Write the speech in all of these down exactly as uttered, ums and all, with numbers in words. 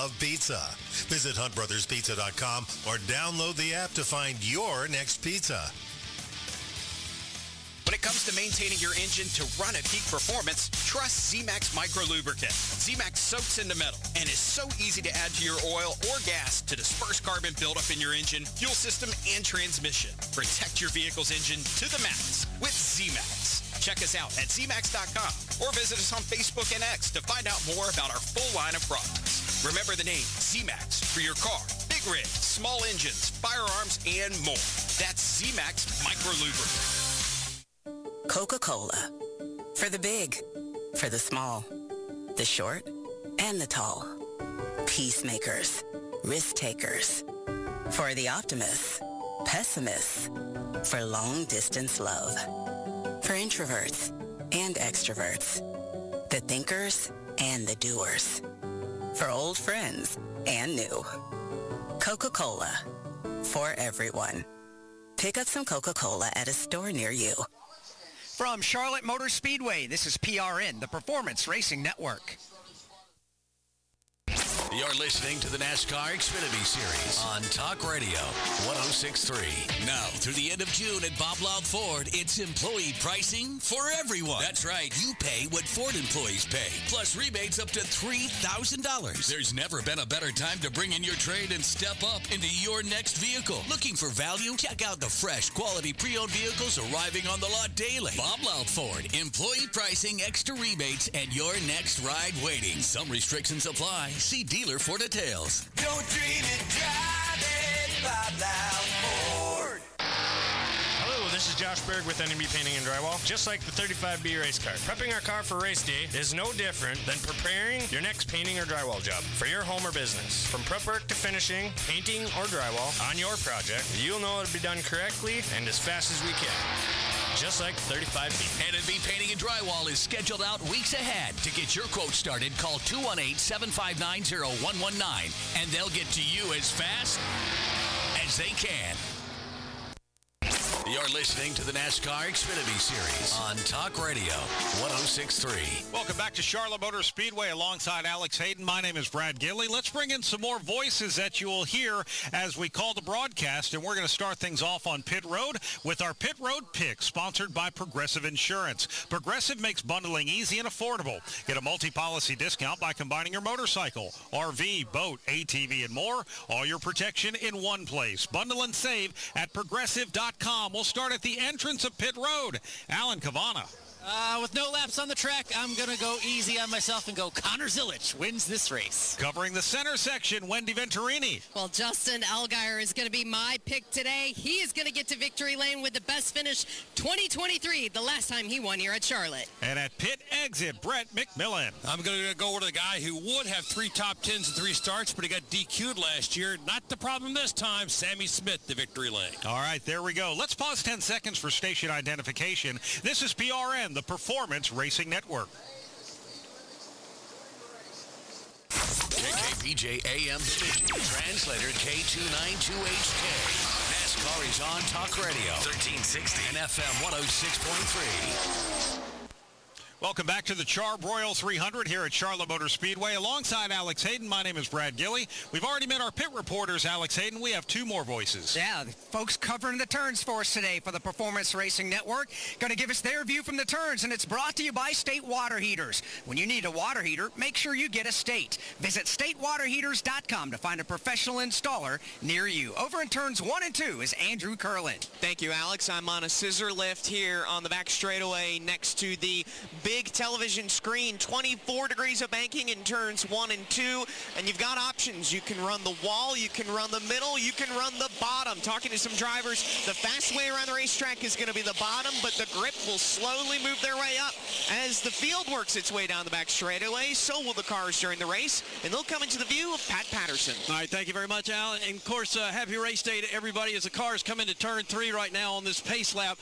love pizza. Visit hunt brothers pizza dot com or download the app to find your next pizza. When it comes to maintaining your engine to run at peak performance, trust Z-Max Micro Lubricant. Z-Max soaks into metal and is so easy to add to your oil or gas to disperse carbon buildup in your engine, fuel system, and transmission. Protect your vehicle's engine to the max with Z-Max. Check us out at Z max dot com or visit us on Facebook and X to find out more about our full line of products. Remember the name Z-Max for your car, big rigs, small engines, firearms, and more. That's Z-Max Micro Lubricant. Coca-Cola. For the big, for the small, the short, and the tall. Peacemakers, risk takers. For the optimists, pessimists. For long-distance love. For introverts and extroverts. The thinkers and the doers. For old friends and new. Coca-Cola. For everyone. Pick up some Coca-Cola at a store near you. From Charlotte Motor Speedway, this is P R N, the Performance Racing Network. You're listening to the NASCAR Xfinity Series on Talk Radio one oh six point three. Now, through the end of June at Bob Loud Ford, it's employee pricing for everyone. That's right. You pay what Ford employees pay, plus rebates up to three thousand dollars. There's never been a better time to bring in your trade and step up into your next vehicle. Looking for value? Check out the fresh, quality pre-owned vehicles arriving on the lot daily. Bob Loud Ford. Employee pricing, extra rebates, and your next ride waiting. Some restrictions apply. See dealer for details. Don't dream it, drive it, Bob Loud Ford. Hello, this is Josh Berg with N M B Painting and Drywall. Just like the thirty-five B race car, prepping our car for race day is no different than preparing your next painting or drywall job for your home or business. From prep work to finishing, painting or drywall on your project, you'll know it'll be done correctly and as fast as we can. Just like thirty-five B. N M B Painting and Drywall is scheduled out weeks ahead. To get your quote started, call two one eight, seven five nine, zero one one nine, and they'll get to you as fast as they can. You're listening to the NASCAR Xfinity Series on Talk Radio one oh six point three. Welcome back to Charlotte Motor Speedway alongside Alex Hayden. My name is Brad Gilly. Let's bring in some more voices that you will hear as we call the broadcast, and we're going to start things off on Pit Road with our Pit Road Pick, sponsored by Progressive Insurance. Progressive makes bundling easy and affordable. Get a multi-policy discount by combining your motorcycle, R V, boat, A T V, and more. All your protection in one place. Bundle and save at progressive dot com. We'll start at the entrance of Pit Road. Alan Cavana. Uh, with no laps on the track, I'm going to go easy on myself and go Connor Zilic wins this race. Covering the center section, Wendy Venturini. Well, Justin Allgaier is going to be my pick today. He is going to get to victory lane with the best finish twenty twenty-three, the last time he won here at Charlotte. And at pit exit, Brett McMillan. I'm going to go with a guy who would have three top tens and three starts, but he got D Q'd last year. Not the problem this time. Sammy Smith, the victory lane. All right, there we go. Let's pause ten seconds for station identification. This is P R N, the Performance Racing Network. K K B J A M Bemidji, translator K two ninety-two H K. NASCAR is on Talk Radio, thirteen sixty, and F M one oh six point three. Welcome back to the Char-Broil three hundred here at Charlotte Motor Speedway. Alongside Alex Hayden, my name is Brad Gilly. We've already met our pit reporters, Alex Hayden. We have two more voices. Yeah, the folks covering the turns for us today for the Performance Racing Network. Going to give us their view from the turns, and it's brought to you by State Water Heaters. When you need a water heater, make sure you get a State. Visit state water heaters dot com to find a professional installer near you. Over in turns one and two is Andrew Curlin. Thank you, Alex. I'm on a scissor lift here on the back straightaway next to the big television screen. twenty-four degrees of banking in turns one and two, and you've got options. You can run the wall, you can run the middle, you can run the bottom. Talking to some drivers, the fast way around the racetrack is going to be the bottom, but the grip will slowly move their way up as the field works its way down the back straightaway. So will the cars during the race, and they'll come into the view of Pat Patterson. All right, thank you very much, Alan. And of course, uh, happy race day to everybody as the cars come into turn three right now on this pace lap.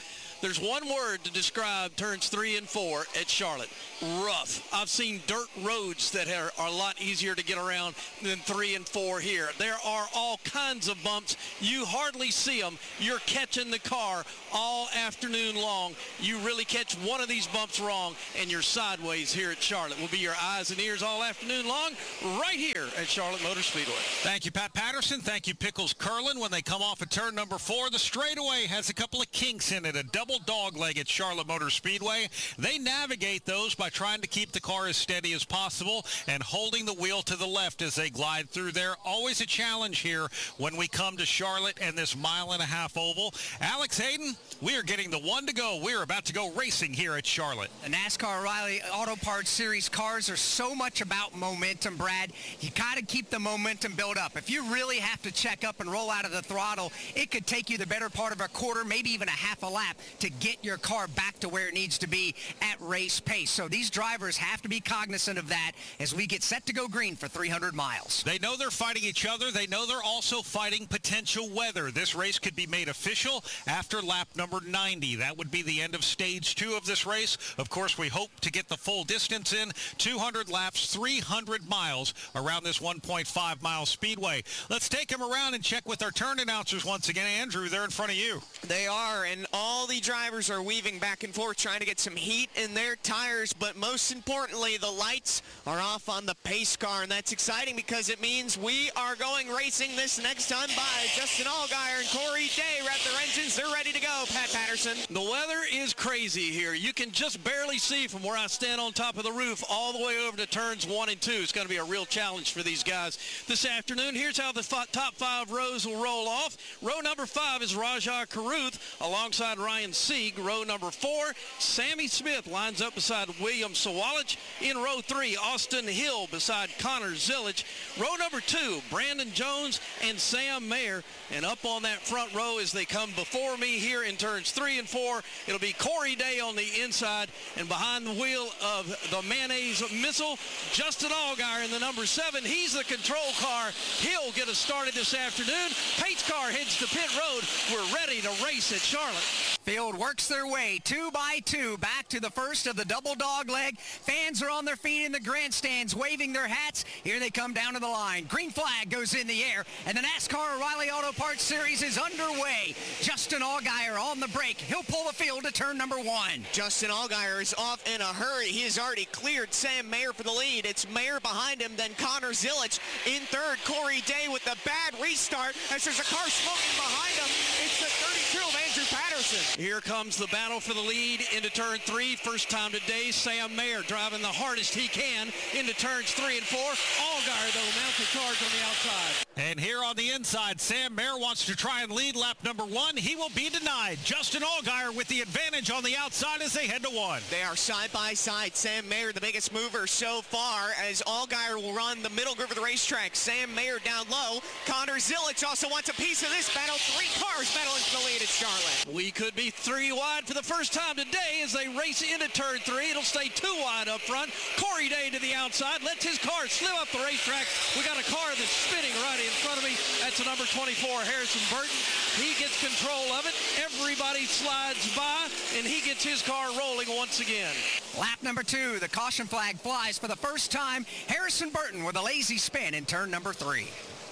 There's one word to describe turns three and four at Charlotte. Rough. I've seen dirt roads that are, are a lot easier to get around than three and four here. There are all kinds of bumps. You hardly see them. You're catching the car all afternoon long. You really catch one of these bumps wrong, and you're sideways here at Charlotte. Will be your eyes and ears all afternoon long right here at Charlotte Motor Speedway. Thank you, Pat Patterson. Thank you, Pickles Curlin. When they come off at turn number four, the straightaway has a couple of kinks in it, a double dog leg at Charlotte Motor Speedway. They navigate those by trying to keep the car as steady as possible and holding the wheel to the left as they glide through there. Always a challenge here when we come to Charlotte and this mile and a half oval. Alex Hayden, we are getting the one to go. We're about to go racing here at Charlotte. The NASCAR O'Reilly Auto Parts Series cars are so much about momentum, Brad. You got to keep the momentum built up. If you really have to check up and roll out of the throttle, it could take you the better part of a quarter, maybe even a half a lap to get your car back to where it needs to be at race pace. So these drivers have to be cognizant of that as we get set to go green for three hundred miles. They know they're fighting each other. They know they're also fighting potential weather. This race could be made official after lap number ninety. That would be the end of stage two of this race. Of course, we hope to get the full distance in. two hundred laps, three hundred miles around this one point five mile speedway. Let's take him around and check with our turn announcers once again. Andrew, they're in front of you. They are, and all the drivers are weaving back and forth trying to get some heat in their tires, but most importantly, the lights are off on the pace car, and that's exciting because it means we are going racing this next time by. Justin Allgaier and Corey Day wrap their engines. They're ready to go. Pat Patterson. The weather is crazy here. You can just barely see from where I stand on top of the roof all the way over to turns one and two. It's going to be a real challenge for these guys this afternoon. Here's how the f- top five rows will roll off. Row number five is Rajah Caruth alongside Ryan Sieg. Row number four, Sammy Smith lines up beside William Sawalich. In row three, Austin Hill beside Connor Zilic. Row number two, Brandon Jones and Sam Mayer. And up on that front row as they come before me here in turns three and four, it'll be Corey Day on the inside, and behind the wheel of the mayonnaise missile, Justin Allgaier in the number seven. He's the control car. He'll get us started this afternoon. Pace car heads to pit road. We're ready to race at Charlotte. Field works their way two by two back to the first of the double dog leg. Fans are on their feet in the grandstands waving their hats. Here they come down to the line. Green flag goes in the air, and the NASCAR O'Reilly Auto Parts Series is underway. Justin Allgaier on the brake. He'll pull the field to turn number one. Justin Allgaier is off in a hurry. He has already cleared Sam Mayer for the lead. It's Mayer behind him, then Connor Zilic in third. Corey Day with the bad restart as there's a car smoking behind him. It's the thirty-two of Andrew Patterson. Here comes the battle for the lead into turn three. First time today, Sam Mayer driving the hardest he can into turns three and four. Allgaier, though, mounts the charge on the outside. And here on the inside, Sam Mayer wants to try and lead lap number one. He will be denied. Justin Allgaier with the advantage on the outside as they head to one. They are side by side. Sam Mayer, the biggest mover so far, as Allgaier will run the middle groove of the racetrack. Sam Mayer down low. Connor Zilic also wants a piece of this battle. Three cars battling for the lead at Charlotte. We could be three wide for the first time today as they race into turn three. It'll stay two wide up front. Corey Day to the outside. Lets his car slip up the racetrack. We got a car that's spinning right in front of me. That's a number twenty-four, Harrison Burton. He gets control of it. Everybody slides by, and he gets his car rolling once again. Lap number two, the caution flag flies for the first time. Harrison Burton with a lazy spin in turn number three.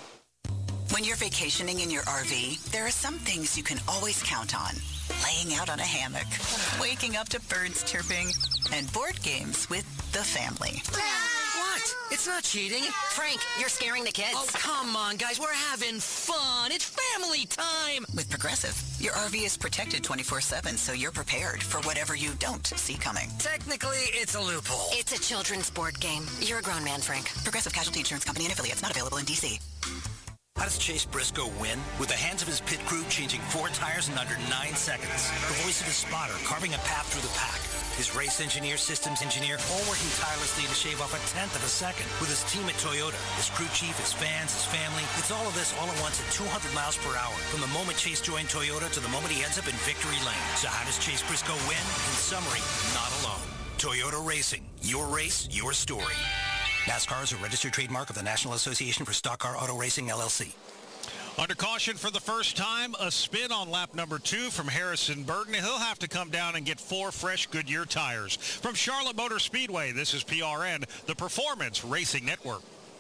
When you're vacationing in your R V, there are some things you can always count on. Laying out on a hammock, waking up to birds chirping, and board games with the family. What? It's not cheating. Frank, you're scaring the kids. Oh, come on, guys. We're having fun. It's family time. With Progressive, your R V is protected twenty-four seven, so you're prepared for whatever you don't see coming. Technically, it's a loophole. It's a children's board game. You're a grown man, Frank. Progressive Casualty Insurance Company and affiliates, not available in D C. How does Chase Briscoe win? With the hands of his pit crew changing four tires in under nine seconds. The voice of his spotter carving a path through the pack. His race engineer, systems engineer, all working tirelessly to shave off a tenth of a second. With his team at Toyota, his crew chief, his fans, his family. It's all of this all at once at two hundred miles per hour. From the moment Chase joined Toyota to the moment he ends up in victory lane. So how does Chase Briscoe win? In summary, not alone. Toyota Racing. Your race, your story. NASCAR is a registered trademark of the National Association for Stock Car Auto Racing, L L C. Under caution for the first time, a spin on lap number two from Harrison Burton. He'll have to come down and get four fresh Goodyear tires. From Charlotte Motor Speedway, this is P R N, the Performance Racing Network.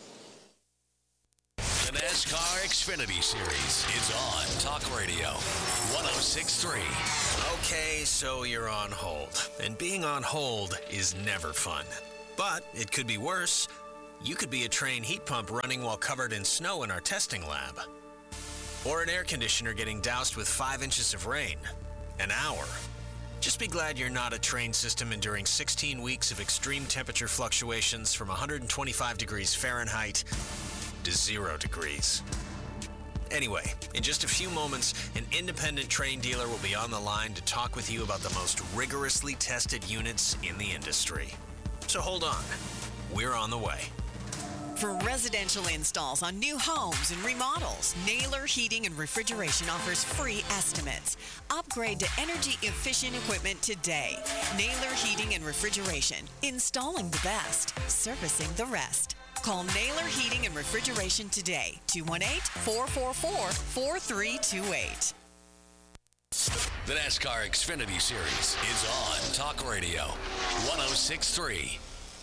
The NASCAR Xfinity Series is on Talk Radio one oh six point three. Okay, so you're on hold. And being on hold is never fun. But it could be worse. You could be a train heat pump running while covered in snow in our testing lab. Or an air conditioner getting doused with five inches of rain. An hour. Just be glad you're not a train system enduring sixteen weeks of extreme temperature fluctuations from one hundred twenty-five degrees Fahrenheit to zero degrees. Anyway, in just a few moments, an independent train dealer will be on the line to talk with you about the most rigorously tested units in the industry. So hold on. We're on the way. For residential installs on new homes and remodels, Naylor Heating and Refrigeration offers free estimates. Upgrade to energy-efficient equipment today. Naylor Heating and Refrigeration. Installing the best, servicing the rest. Call Naylor Heating and Refrigeration today. two one eight, four four four, four three two eight. The NASCAR Xfinity Series is on Talk Radio one oh six point three.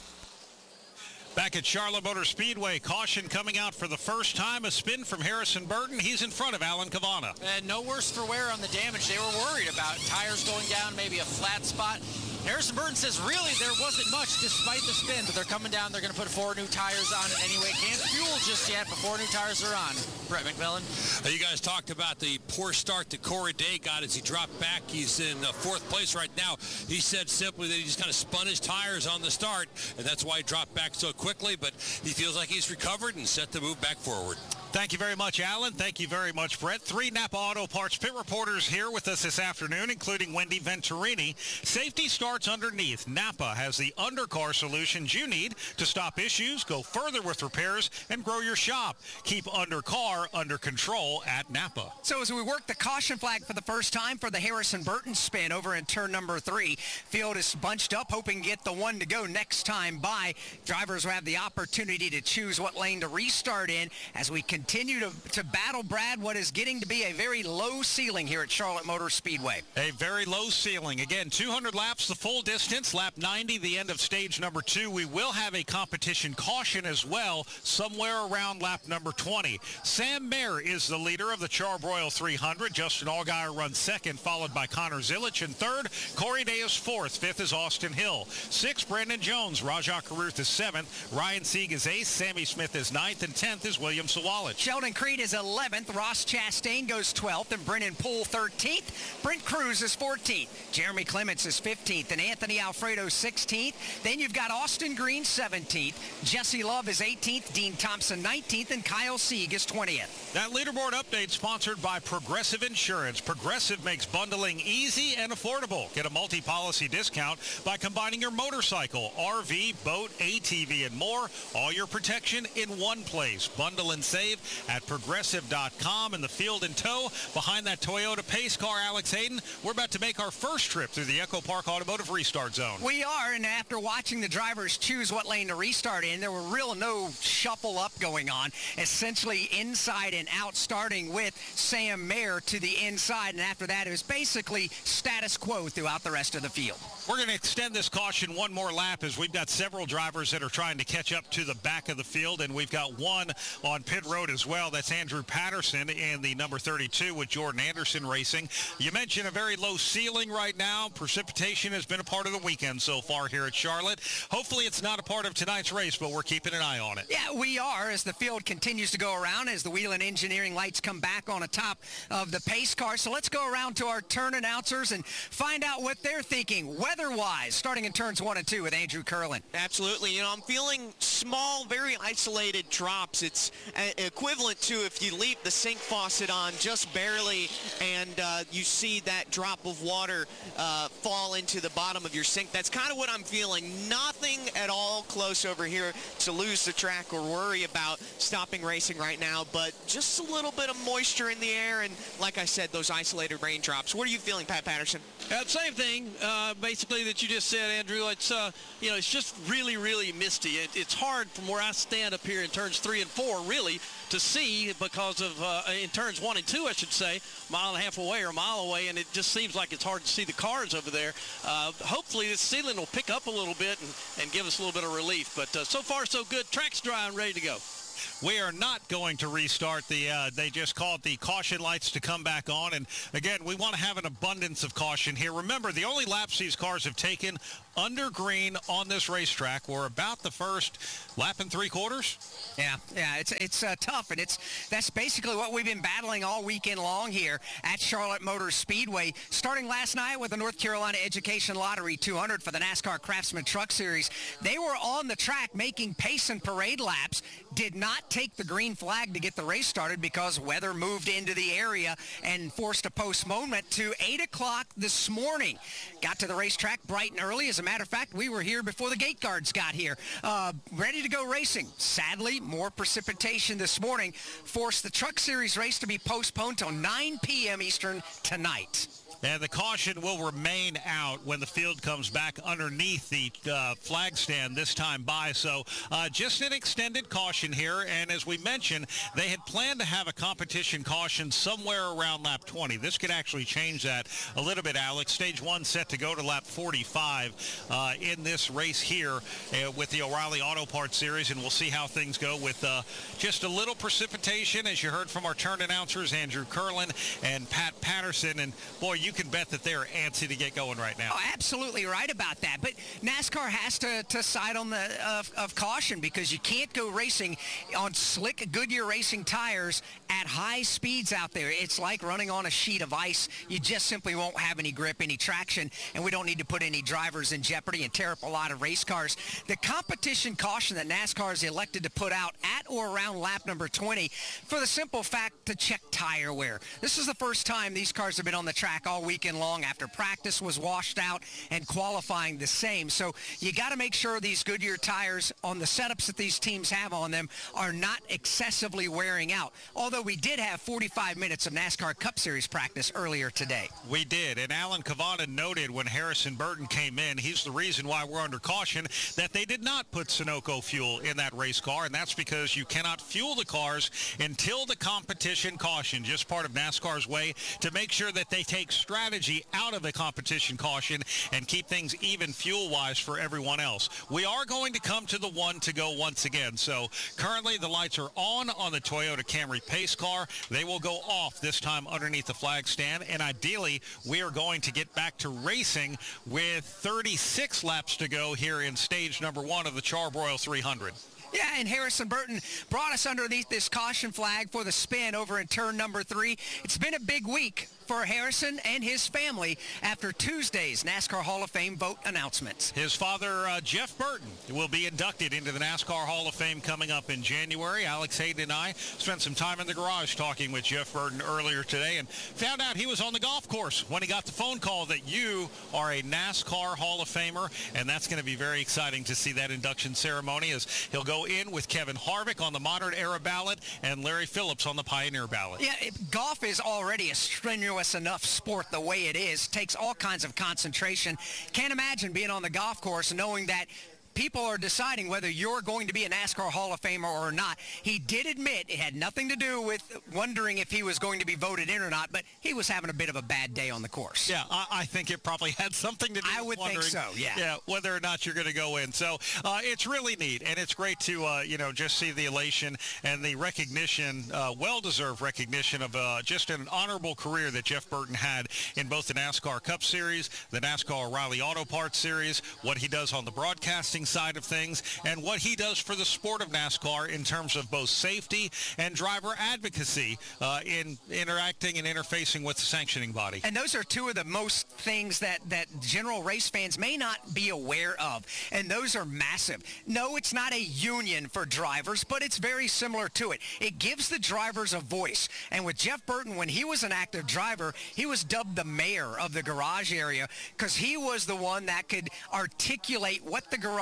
Back at Charlotte Motor Speedway, caution coming out for the first time. A spin from Harrison Burton. He's in front of Alan Cavana. And no worse for wear on the damage. They were worried about tires going down, maybe a flat spot. Harrison Burton says really there wasn't much despite the spin, but they're coming down. They're going to put four new tires on it anyway. Can't fuel just yet, but four new tires are on. Brett McMillan. Uh, you guys talked about the poor start that Corey Day got as he dropped back. He's in uh, fourth place right now. He said simply that he just kind of spun his tires on the start, and that's why he dropped back so quickly, but he feels like he's recovered and set to move back forward. Thank you very much, Alan. Thank you very much, Brett. Three Napa Auto Parts pit reporters here with us this afternoon, including Wendy Venturini. Safety starts underneath. Napa has the undercar solutions you need to stop issues, go further with repairs, and grow your shop. Keep undercar under control at Napa. So as we work the caution flag for the first time for the Harrison Burton spin over in turn number three, field is bunched up, hoping to get the one to go next time by. Drivers will have the opportunity to choose what lane to restart in as we can continue to, to battle, Brad, what is getting to be a very low ceiling here at Charlotte Motor Speedway. A very low ceiling. Again, two hundred laps, the full distance, lap ninety, the end of stage number two. We will have a competition caution as well, somewhere around lap number twenty. Sam Mayer is the leader of the Charbroil three hundred. Justin Allgaier runs second, followed by Connor Zilich in third. Corey Day is fourth. Fifth is Austin Hill. Sixth, Brandon Jones. Rajah Caruth is seventh. Ryan Sieg is eighth. Sammy Smith is ninth. And tenth is William Sawalich. Sheldon Creed is eleventh. Ross Chastain goes twelfth. And Brennan Poole thirteenth. Brent Cruz is fourteenth. Jeremy Clements is fifteenth. And Anthony Alfredo sixteenth. Then you've got Austin Green seventeenth. Jesse Love is eighteenth. Dean Thompson nineteenth. And Kyle Sieg is twentieth. That leaderboard update sponsored by Progressive Insurance. Progressive makes bundling easy and affordable. Get a multi-policy discount by combining your motorcycle, R V, boat, A T V, and more. All your protection in one place. Bundle and save at progressive dot com. In the field in tow behind that Toyota pace car, Alex Hayden. We're about to make our first trip through the Echo Park Automotive Restart Zone. We are, and after watching the drivers choose what lane to restart in, there were real no shuffle up going on. Essentially inside and out, starting with Sam Mayer to the inside, and after that it was basically status quo throughout the rest of the field. We're going to extend this caution one more lap as we've got several drivers that are trying to catch up to the back of the field, and we've got one on pit road as well. That's Andrew Patterson in the number thirty-two with Jordan Anderson Racing. You mentioned a very low ceiling right now. Precipitation has been a part of the weekend so far here at Charlotte. Hopefully it's not a part of tonight's race, but we're keeping an eye on it. Yeah, we are, as the field continues to go around, as the Whelen Engineering lights come back on the top of the pace car. So let's go around to our turn announcers and find out what they're thinking weather-wise, starting in turns one and two with Andrew Curlin. Absolutely. You know, I'm feeling small, very isolated drops. It's a- equivalent to if you leave the sink faucet on just barely and uh, you see that drop of water uh, fall into the bottom of your sink. That's kind of what I'm feeling. Nothing at all close over here to lose the track or worry about stopping racing right now, but just a little bit of moisture in the air and, like I said, those isolated raindrops. What are you feeling, Pat Patterson? Uh, same thing, uh, basically, that you just said, Andrew. It's, uh, you know, it's just really, really misty. It, it's hard from where I stand up here in turns three and four, really, to see because of, uh, in turns one and two, I should say, a mile and a half away or a mile away, and it just seems like it's hard to see the cars over there. Uh, hopefully this ceiling will pick up a little bit and, and give us a little bit of relief. But uh, so far, so good. Track's dry and ready to go. We are not going to restart the, uh, they just called the caution lights to come back on. And again, we want to have an abundance of caution here. Remember, the only laps these cars have taken under green on this racetrack were about the first lap and three quarters. Yeah, yeah, it's it's uh, tough, and it's that's basically what we've been battling all weekend long here at Charlotte Motor Speedway. Starting last night with the North Carolina Education Lottery two hundred for the NASCAR Craftsman Truck Series, they were on the track making pace and parade laps, did not take the green flag to get the race started because weather moved into the area and forced a postponement to eight o'clock this morning. Got to the racetrack bright and early. As a matter of fact, we were here before the gate guards got here, uh, ready to go racing. Sadly, more precipitation this morning forced the Truck Series race to be postponed till nine p.m. Eastern tonight. And the caution will remain out when the field comes back underneath the uh, flag stand this time by. So uh, just an extended caution here. And as we mentioned, they had planned to have a competition caution somewhere around lap twenty. This could actually change that a little bit, Alex. Stage one set to go to lap forty-five uh, in this race here uh, with the O'Reilly Auto Parts Series. And we'll see how things go with uh, just a little precipitation, as you heard from our turn announcers, Andrew Curlin and Pat Patterson. And, boy, you You can bet that they're antsy to get going right now. Oh, absolutely right about that. But NASCAR has to, to side on the of, of caution because you can't go racing on slick Goodyear Racing tires at high speeds out there. It's like running on a sheet of ice. You just simply won't have any grip, any traction, and we don't need to put any drivers in jeopardy and tear up a lot of race cars. The competition caution that NASCAR has elected to put out at or around lap number twenty for the simple fact to check tire wear. This is the first time these cars have been on the track all weekend long after practice was washed out and qualifying the same. So you got to make sure these Goodyear tires on the setups that these teams have on them are not excessively wearing out. Although we did have forty-five minutes of NASCAR Cup Series practice earlier today. We did. And Alan Cavada noted when Harrison Burton came in, he's the reason why we're under caution, that they did not put Sunoco fuel in that race car. And that's because you cannot fuel the cars until the competition caution. Just part of NASCAR's way to make sure that they take strategy out of the competition caution and keep things even fuel-wise for everyone else. We are going to come to the one to go once again. So currently the lights are on on the Toyota Camry pace car. They will go off this time underneath the flag stand. And ideally, we are going to get back to racing with thirty-six laps to go here in stage number one of the Charbroil three hundred. Yeah, and Harrison Burton brought us underneath this caution flag for the spin over in turn number three. It's been a big week for Harrison and his family after Tuesday's NASCAR Hall of Fame vote announcements. His father, uh, Jeff Burton, will be inducted into the NASCAR Hall of Fame coming up in January. Alex Hayden and I spent some time in the garage talking with Jeff Burton earlier today and found out he was on the golf course when he got the phone call that you are a NASCAR Hall of Famer, and that's going to be very exciting to see that induction ceremony as he'll go in with Kevin Harvick on the modern era ballot and Larry Phillips on the Pioneer ballot. Yeah, it, golf is already a strenuous enough sport the way it is. Takes all kinds of concentration. Can't imagine being on the golf course knowing that people are deciding whether you're going to be a NASCAR Hall of Famer or not. He did admit it had nothing to do with wondering if he was going to be voted in or not, but he was having a bit of a bad day on the course. Yeah, I, I think it probably had something to do I with would wondering, think so, yeah. Yeah, whether or not you're going to go in. So uh, it's really neat, and it's great to, uh, you know, just see the elation and the recognition, uh, well-deserved recognition of uh, just an honorable career that Jeff Burton had in both the NASCAR Cup Series, the NASCAR O'Reilly Auto Parts Series, what he does on the broadcasting side of things, and what he does for the sport of NASCAR in terms of both safety and driver advocacy uh, in interacting and interfacing with the sanctioning body. And those are two of the most things that, that general race fans may not be aware of, and those are massive. No, it's not a union for drivers, but it's very similar to it. It gives the drivers a voice, and with Jeff Burton, when he was an active driver, he was dubbed the mayor of the garage area because he was the one that could articulate what the garage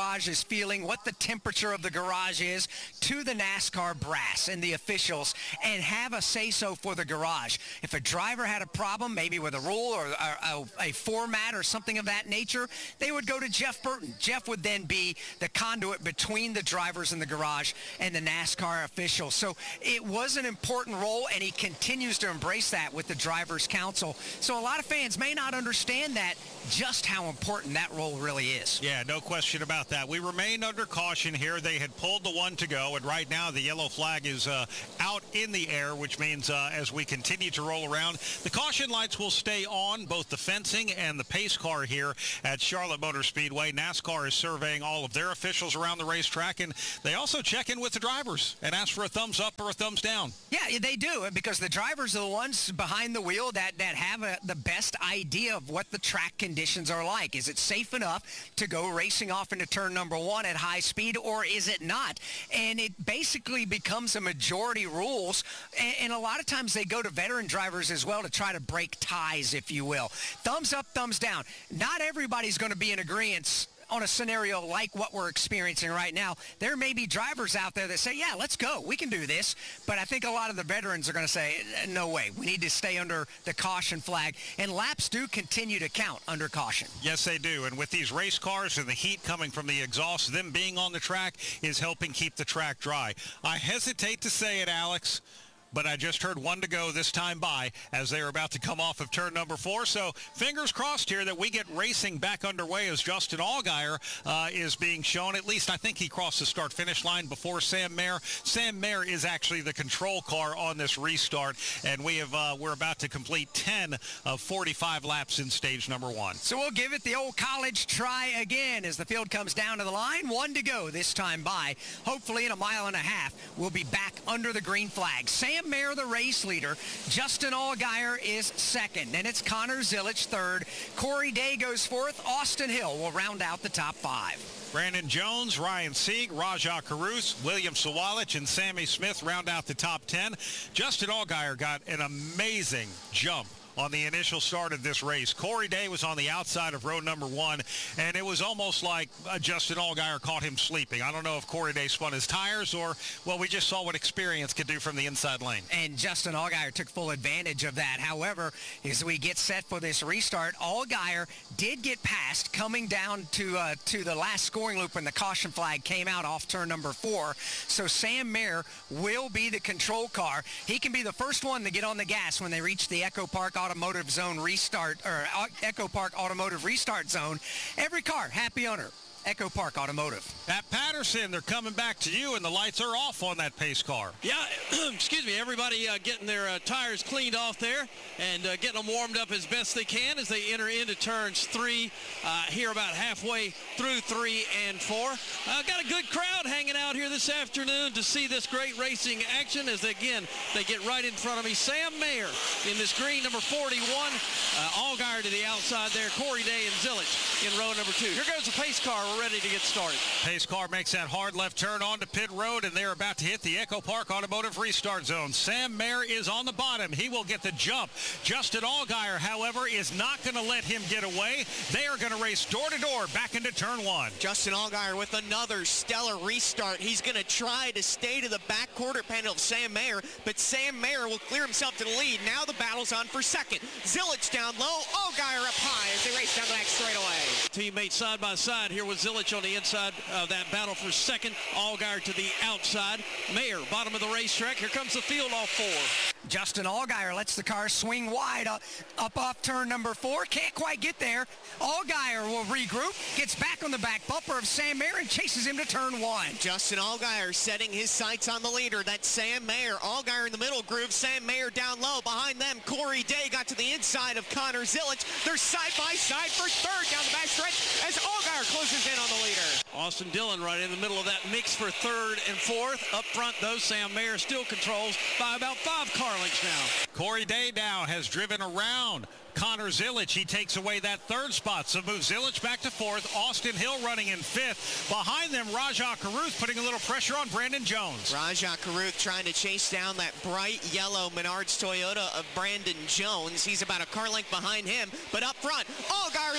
garage is feeling, what the temperature of the garage is, to the NASCAR brass and the officials, and have a say-so for the garage. If a driver had a problem, maybe with a rule or a, a, a format or something of that nature, they would go to Jeff Burton. Jeff would then be the conduit between the drivers in the garage and the NASCAR officials. So it was an important role, and he continues to embrace that with the Drivers' Council. So a lot of fans may not understand that, just how important that role really is. Yeah, no question about that. We remain under caution here. They had pulled the one to go, and right now the yellow flag is uh, out in the air, which means uh, as we continue to roll around, the caution lights will stay on, both the fencing and the pace car here at Charlotte Motor Speedway. NASCAR is surveying all of their officials around the racetrack, and they also check in with the drivers and ask for a thumbs up or a thumbs down. Yeah, they do, because the drivers are the ones behind the wheel that, that have a, the best idea of what the track conditions are like. Is it safe enough to go racing off into turn number one at high speed, or is it not? And it basically becomes a majority rules, and, and a lot of times they go to veteran drivers as well to try to break ties, if you will. Thumbs up, thumbs down. Not everybody's going to be in agreement on a scenario like what we're experiencing right now. There may be drivers out there that say, yeah, let's go. We can do this. But I think a lot of the veterans are going to say, no way. We need to stay under the caution flag. And laps do continue to count under caution. Yes, they do. And with these race cars and the heat coming from the exhaust, them being on the track is helping keep the track dry. I hesitate to say it, Alex, but I just heard one to go this time by as they are about to come off of turn number four. So fingers crossed here that we get racing back underway as Justin Allgaier uh, is being shown. At least I think he crossed the start-finish line before Sam Mayer. Sam Mayer is actually the control car on this restart, and we have uh, we're about to complete ten of forty-five laps in stage number one. So we'll give it the old college try again as the field comes down to the line. One to go this time by. Hopefully in a mile and a half, we'll be back under the green flag. Sam Sam Mayer, the race leader. Justin Allgaier is second. Then it's Connor Zilisch third. Corey Day goes fourth. Austin Hill will round out the top five. Brandon Jones, Ryan Sieg, Rajah Caruth, William Sawalich, and Sammy Smith round out the top ten. Justin Allgaier got an amazing jump on the initial start of this race. Corey Day was on the outside of row number one, and it was almost like uh, Justin Allgaier caught him sleeping. I don't know if Corey Day spun his tires or, well, we just saw what experience could do from the inside lane. And Justin Allgaier took full advantage of that. However, as we get set for this restart, Allgaier did get past coming down to uh, to the last scoring loop when the caution flag came out off turn number four. So Sam Mayer will be the control car. He can be the first one to get on the gas when they reach the Echo Park Automotive Zone restart, or Echo Park Automotive Restart Zone. Every car, happy owner. Echo Park Automotive. Pat Patterson, they're coming back to you, and the lights are off on that pace car. Yeah, excuse me, everybody uh, getting their uh, tires cleaned off there and uh, getting them warmed up as best they can as they enter into turns three, uh, here about halfway through three and four. Uh, got a good crowd hanging out here this afternoon to see this great racing action as, again, they get right in front of me. Sam Mayer in this green, number forty-one. Uh, Allgaier to the outside there. Corey Day and Zilisch in row number two. Here goes the pace car. We're ready to get started. Pace car makes that hard left turn onto pit road, and they're about to hit the Echo Park Automotive Restart Zone. Sam Mayer is on the bottom. He will get the jump. Justin Allgaier, however, is not going to let him get away. They are going to race door to door back into turn one. Justin Allgaier with another stellar restart. He's going to try to stay to the back quarter panel of Sam Mayer, but Sam Mayer will clear himself to the lead. Now the battle's on for second. Zilisch down low, Allgaier up high as they race down the back straightaway. Teammates side by side here with Zilisch on the inside of that battle for second. Allgaier to the outside. Mayer, bottom of the racetrack. Here comes the field off four. Justin Allgaier lets the car swing wide up, up off turn number four. Can't quite get there. Allgaier will regroup, gets back on the back bumper of Sam Mayer and chases him to turn one. Justin Allgaier setting his sights on the leader. That's Sam Mayer. Allgaier in the middle groove. Sam Mayer down low. Behind them, Corey Day got to the inside of Connor Zilisch. They're side by side for third down the back stretch as Allgaier closes in on the leader. Austin Dillon right in the middle of that mix for third and fourth. Up front, though, Sam Mayer still controls by about five car lengths now. Corey Day now has driven around Connor Zilisch. He takes away that third spot. So moves Zilisch back to fourth. Austin Hill running in fifth. Behind them, Rajah Caruth putting a little pressure on Brandon Jones. Rajah Caruth trying to chase down that bright yellow Menards Toyota of Brandon Jones. He's about a car length behind him. But up front, Allgaier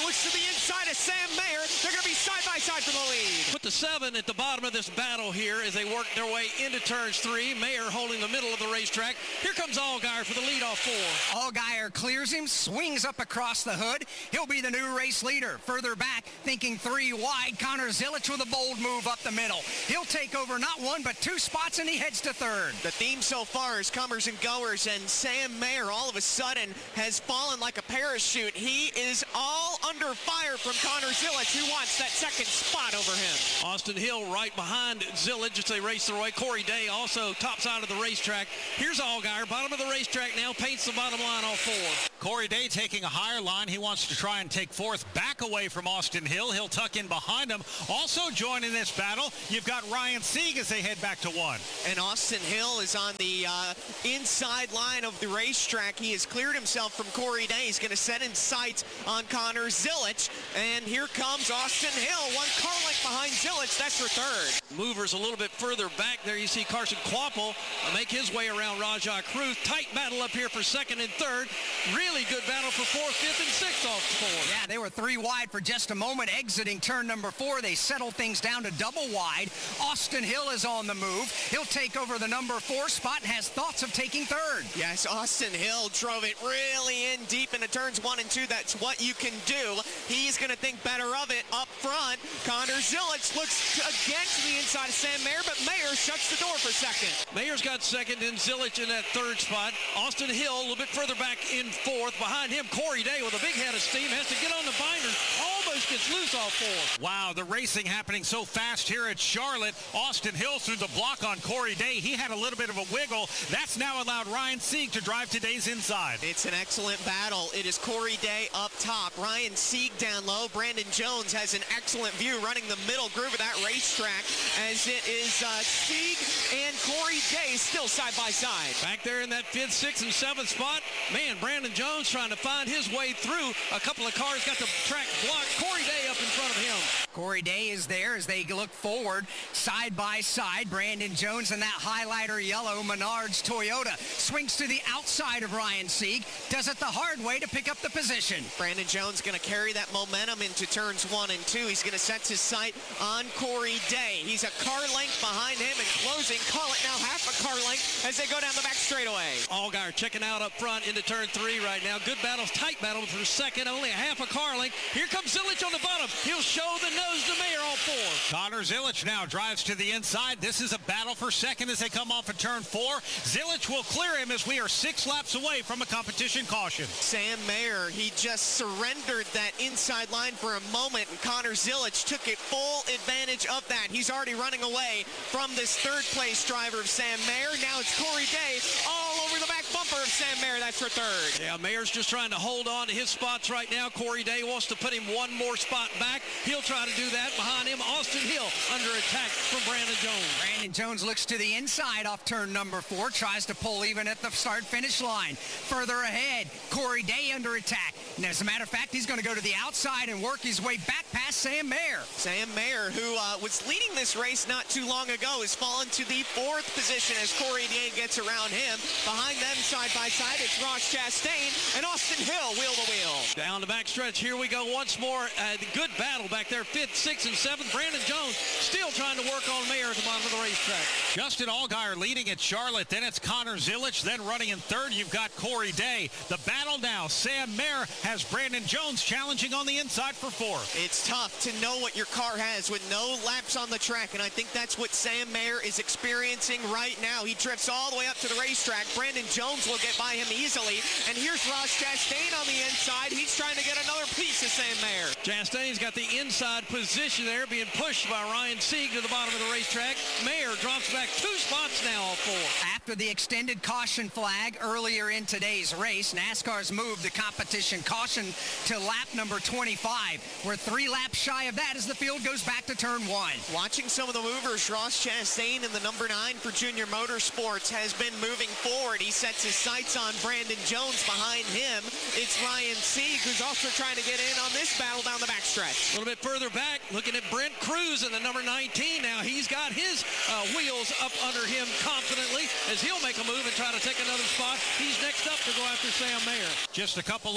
looks to the inside of Sam Mayer. They're going to be side by side for the lead. Put the seven at the bottom of this battle here as they work their way into turns three. Mayer holding the middle of the racetrack. Here comes Allgaier for the leadoff four. Allgaier clears him, swings up across the hood. He'll be the new race leader. Further back, thinking three wide, Connor Zilic with a bold move up the middle. He'll take over not one, but two spots, and he heads to third. The theme so far is comers and goers, and Sam Mayer all of a sudden has fallen like a parachute. He is all under fire from Connor Zilic, who wants that second spot over him. Austin Hill right behind Zilic as they race their way. Corey Day also top side of the racetrack. Here's Allgaier, bottom of the racetrack now, paints the bottom line off four. Corey Day taking a higher line. He wants to try and take fourth back away from Austin Hill. He'll tuck in behind him. Also joining this battle, you've got Ryan Sieg as they head back to one. And Austin Hill is on the uh, inside line of the racetrack. He has cleared himself from Corey Day. He's going to set in sights on Connor Zilic. And here comes Austin Hill, one car length behind Zilic. That's for third. Movers a little bit further back there. You see Carson Kvapil make his way around Rajah Cruz. Tight battle up here for second and third. Really good battle for fourth, fifth, and sixth off the four. Yeah, they were three wide for just a moment. Exiting turn number four, they settle things down to double wide. Austin Hill is on the move. He'll take over the number four spot and has thoughts of taking third. Yes, Austin Hill drove it really in deep into turns one and two. That's what you can do. He's going to think better of it up front. Connor Zilic looks again to the inside of Sam Mayer, but Mayer shuts the door for second. Mayer's got second, and Zilic in that third spot. Austin Hill a little bit further back in fourth. Behind him, Corey Day with a big head of steam. Has to get on the binders. Almost gets loose off four. Wow, the racing happening so fast here at Charlotte. Austin Hill through the block on Corey Day. He had a little bit of a wiggle. That's now allowed Ryan Sieg to drive today's inside. It's an excellent battle. It is Corey Day up top. Ryan Sieg down low. Brandon Jones has an excellent view running the middle groove of that racetrack as it is uh, Sieg and Corey Day still side by side. Back there in that fifth, sixth, and seventh spot, man, Brandon Jones trying to find his way through. A couple of cars got the track blocked. Corey Day up in front of him. Corey Day is there as they look forward side by side. Brandon Jones in that highlighter yellow Menards Toyota swings to the outside of Ryan Sieg. Does it the hard way to pick up the position. Brandon Jones going to carry that momentum into turns one and two. He's going to set his sight on Corey Day. He's a car length behind him and closing. Call it now half a car length as they go down the back straightaway. Allgaier checking out up front into turn three right now. Good battle, tight battle for second. Only a half a car length. Here comes Zilic on the bottom. He'll show the nose to Mayer all four. Connor Zilic now drives to the inside. This is a battle for second as they come off of turn four. Zilic will clear him as we are six laps away from a competition caution. Sam Mayer, he just surrendered that inside line for a moment, and Connor Zilic took it full advantage of that. He's already running away from this third place driver of Sam Mayer. Now it's Corey Day all over the back bumper of Sam Mayer. That's for third. Yeah, Mayer's just trying to hold on to his spots right now. Corey Day wants to put him one more spot back. He'll try to do that. Behind him, Austin Hill under attack from Brandon Jones. Brandon Jones looks to the inside off turn number four, tries to pull even at the start-finish line. Further ahead, Corey Day under attack. And as a matter of fact, he's going to go to the outside and work his way back past Sam Mayer. Sam Mayer, who uh, was leading this race not too long ago, has fallen to the fourth position as Corey Day gets around him. Behind them, side by side, it's Ross Chastain and Austin Hill, wheel to wheel. Down the back stretch, here we go once more. Uh, good battle back there, fifth, sixth, and seventh. Brandon Jones still trying to work on Mayer at the bottom of the racetrack. Justin Allgaier leading at Charlotte. Then it's Connor Zilic. Then running in third, you've got Corey Day. The battle now, Sam Mayer has Brandon Jones challenging on the inside for fourth. It's tough to know what your car has with no laps on the track, and I think that's what Sam Mayer is experiencing right now. He drifts all the way up to the racetrack. Brandon Jones will get by him easily, and here's Ross Chastain on the inside. He's trying to get another piece of Sam Mayer. Chastain's got the inside position there, being pushed by Ryan Sieg to the bottom of the racetrack. Mayer drops back two spots now off four. After the extended caution flag earlier in today's race, NASCAR's moved the competition caution to lap number twenty-five. We're three laps shy of that as the field goes back to turn one. Watching some of the movers, Ross Chastain in the number nine for Junior Motorsports has been moving forward. He sets his sights on Brandon Jones. Behind him, it's Ryan Sieg, who's also trying to get in on this battle down the backstretch. A little bit further back, looking at Brent Cruz in the number nineteen now. He's got his uh, wheels up under him confidently as he'll make a move and try to take another spot. He's next up to go after Sam Mayer. Just a couple laps away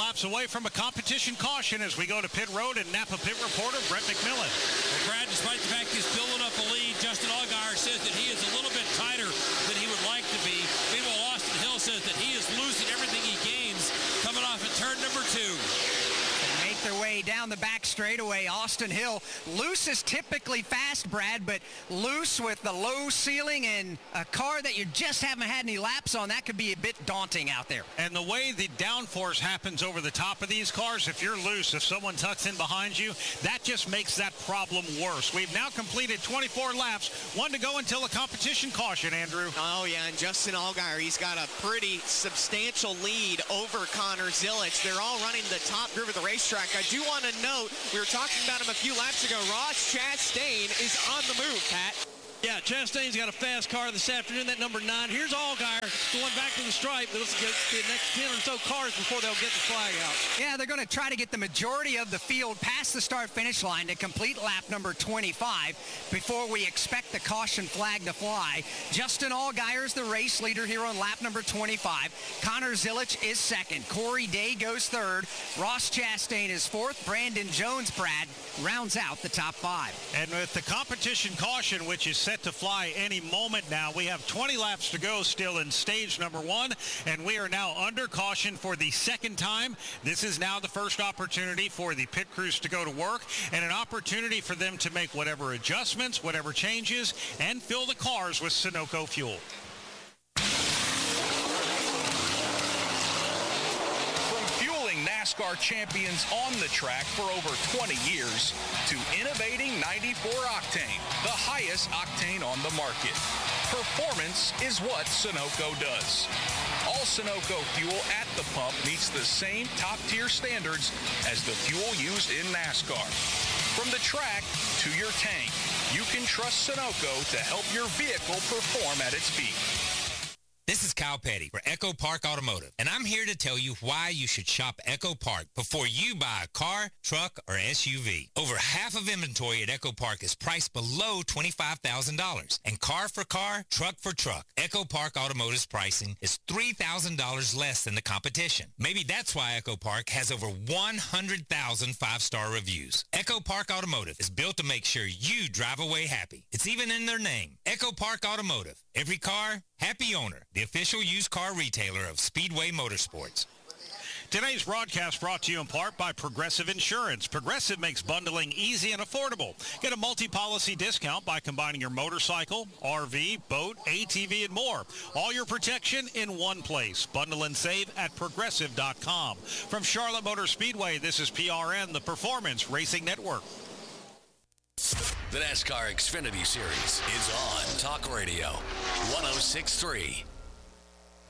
from a competition caution as we go to pit road, and Napa pit reporter Brett McMillan. Well, Brad, despite the fact he's building up a lead, Justin Allgaier says that he is a little bit tighter than he would like to be. Meanwhile, Austin Hill says that he is losing everything he gains coming off at turn number two. Make their way down the back straightaway. Austin Hill, loose is typically fast, Brad, but loose with the low ceiling and a car that you just haven't had any laps on, that could be a bit daunting out there. And the way the downforce happens over the top of these cars, if you're loose, if someone tucks in behind you, that just makes that problem worse. We've now completed twenty-four laps, one to go until a competition caution, Andrew. Oh, yeah, and Justin Allgaier, he's got a pretty substantial lead over Connor Zilic. They're all running the top group of the racetrack. I do want to note, we were talking about him a few laps ago, Ross Chastain is on the move, Pat. Yeah, Chastain's got a fast car this afternoon, that number nine. Here's Allgaier going back to the stripe. They'll get the next ten or so cars before they'll get the flag out. Yeah, they're going to try to get the majority of the field past the start-finish line to complete lap number twenty-five before we expect the caution flag to fly. Justin Allgaier is the race leader here on lap number twenty-five. Connor Zilic is second. Corey Day goes third. Ross Chastain is fourth. Brandon Jones, Brad, rounds out the top five. And with the competition caution, which is set to fly any moment now, we have twenty laps to go still in stage number one, and we are now under caution for the second time. This is now the first opportunity for the pit crews to go to work, and an opportunity for them to make whatever adjustments, whatever changes, and fill the cars with Sunoco fuel. NASCAR champions on the track for over twenty years to innovating ninety-four octane, the highest octane on the market. Performance is what Sunoco does. All Sunoco fuel at the pump meets the same top-tier standards as the fuel used in NASCAR. From the track to your tank, you can trust Sunoco to help your vehicle perform at its peak. This is Kyle Petty for Echo Park Automotive, and I'm here to tell you why you should shop Echo Park before you buy a car, truck, or S U V. Over half of inventory at Echo Park is priced below twenty-five thousand dollars, and car for car, truck for truck, Echo Park Automotive's pricing is three thousand dollars less than the competition. Maybe that's why Echo Park has over one hundred thousand five-star reviews. Echo Park Automotive is built to make sure you drive away happy. It's even in their name, Echo Park Automotive. Every car, happy owner. The official used car retailer of Speedway Motorsports. Today's broadcast brought to you in part by Progressive Insurance. Progressive makes bundling easy and affordable. Get a multi-policy discount by combining your motorcycle, R V, boat, A T V, and more. All your protection in one place. Bundle and save at progressive dot com. From Charlotte Motor Speedway, this is P R N, the Performance Racing Network. The NASCAR Xfinity Series is on Talk Radio one oh six point three.